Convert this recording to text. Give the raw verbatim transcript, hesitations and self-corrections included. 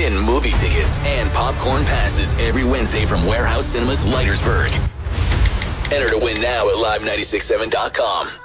Win movie tickets and popcorn passes every Wednesday from Warehouse Cinemas, Leitersburg. Enter to win now at live nine six seven dot com.